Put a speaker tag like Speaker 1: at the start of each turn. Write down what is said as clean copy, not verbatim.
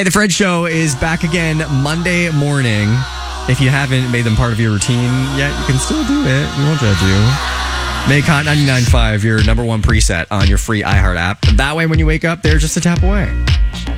Speaker 1: Hey, the Fred Show is back again Monday morning. If you haven't made them part of your routine yet, you can still do it. We won't judge you. Make Hot 99.5 your number one preset on your free iHeart app. That way, when you wake up, they're just a tap away.